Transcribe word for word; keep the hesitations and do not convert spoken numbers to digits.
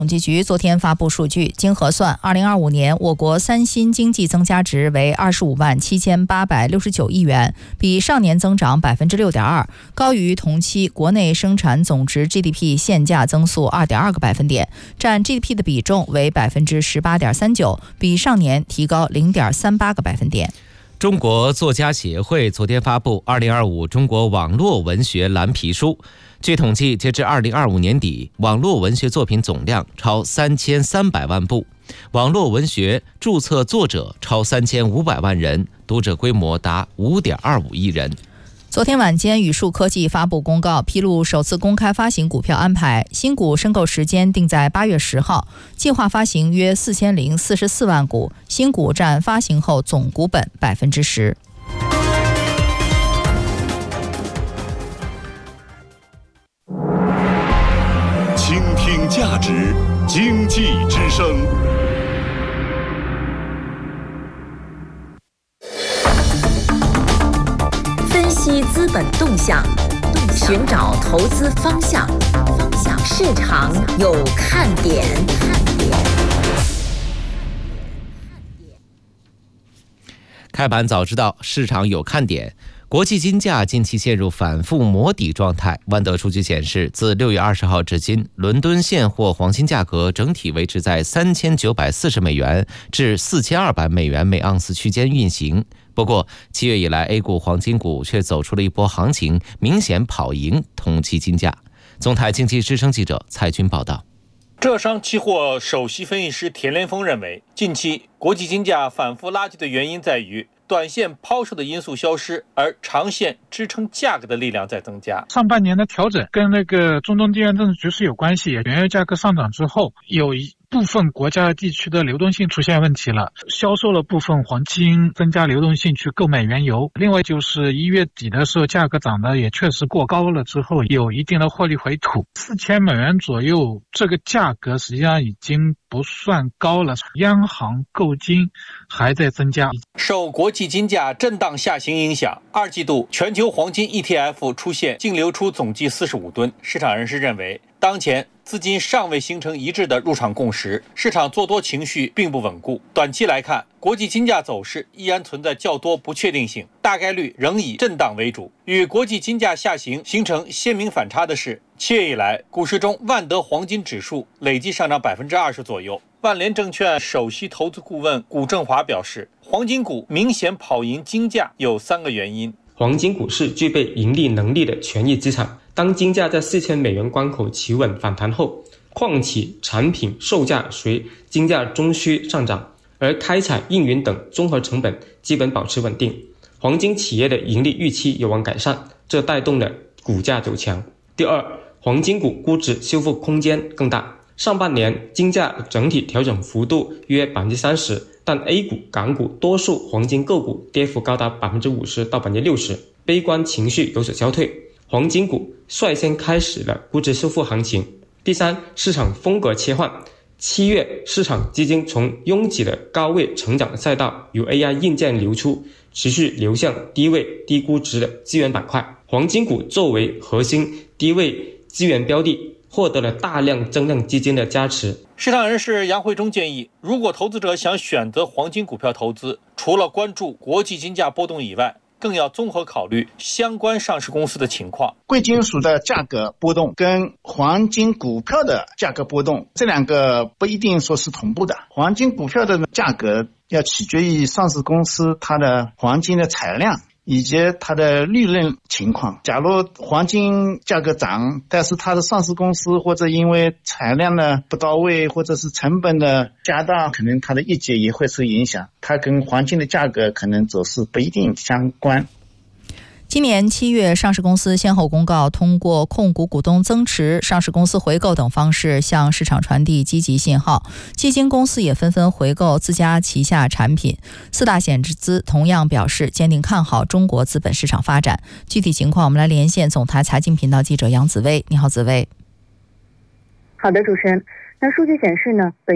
统计局昨天发布数据，经核算，二零二五年我国三新经济增加值为二十五万七千八百六十九亿元，比上年增长百分之六点二，高于同期国内生产总值 G D P 现价增速二点二个百分点，占 G D P 的比重为百分之十八点三九，比上年提高零点三八个百分点。 中国作家协会昨天发布二零二五中国网络文学蓝皮书。据统计，截至二零二五年底，网络文学作品总量超三千三百万部，网络文学注册作者超三千五百万人，读者规模达五点二五亿人。 昨天晚间，宇树科技发布公告，披露首次公开发行股票安排，新股申购时间定在八月十号，计划发行约四千零四十四万股，新股占发行后总股本百分之十。 倾听价值，经济之声。 分析资本动向，寻找投资方向，市场有看点。 开盘早知道，市场有看点。国际金价近期陷入反复磨底状态。万德数据显示，自六月二十号至今，伦敦现货黄金价格整体维持在三千九百四十美元至四千二百美元每盎司区间运行。不过，七月以来 A 股黄金股却走出了一波行情，明显跑赢同期金价。总台经济之声记者蔡军报道。 浙商期货首席分析师田连峰认为，近期国际金价反复拉锯的原因在于短线抛售的因素消失，而长线支撑价格的力量在增加。 上半年的调整跟那个中东地缘政治局势有关系，原油价格上涨之后，有一部分国家地区的流动性出现问题了，销售了部分黄金，增加流动性去购买原油。另外就是一月底的时候，价格涨得也确实过高了，之后有一定的获利回吐，四千美元左右，这个价格实际上已经不算高了。央行购金还在增加。 受国际金价震荡下行影响，二季度全球黄金 E T F 出现净流出总计四十五吨。市场人士认为，当前资金尚未形成一致的入场共识，市场做多情绪并不稳固。短期来看，国际金价走势依然存在较多不确定性，大概率仍以震荡为主。与国际金价下行形成鲜明反差的是，七月以来股市中万德黄金指数累计上涨百分之二十左右。万联证券首席投资顾问古正华表示，黄金股明显跑赢金价有三个原因。 黄金股是具备盈利能力的权益资产，当金价在四千美元关口企稳反弹后，矿企产品售价随金价中枢上涨，而开采、运营等综合成本基本保持稳定，黄金企业的盈利预期有望改善，这带动了股价走强。第二，黄金股估值修复空间更大。上半年金价整体调整幅度约 百分之三十， 但 A 股、港股多数黄金个股跌幅高达 百分之五十 到 百分之六十， 悲观情绪有所消退，黄金股率先开始了估值修复行情。第三，市场风格切换。七月市场基金从拥挤的高位成长赛道由 A I 硬件流出，持续流向低位低估值的资源板块，黄金股作为核心低位资源标的，获得了大量增量基金的加持。 市场人士杨慧中建议，如果投资者想选择黄金股票投资，除了关注国际金价波动以外，更要综合考虑相关上市公司的情况。 贵金属的价格波动跟黄金股票的价格波动，这两个不一定说是同步的。黄金股票的价格要取决于上市公司它的黄金的产量以及它的利润情况。假如黄金价格涨，但是它的上市公司或者因为产量呢不到位，或者是成本的加大，可能它的业绩也会受影响，它跟黄金的价格可能走势不一定相关。 今年七月，上市公司先后公告通过控股股东增持、上市公司回购等方式向市场传递积极信号，基金公司也纷纷回购自家旗下产品。四大险资同样表示坚定看好中国资本市场发展。具体情况我们来连线总台财经频道记者杨紫薇。你好，紫薇。 好的，主持人。那数据显示呢，本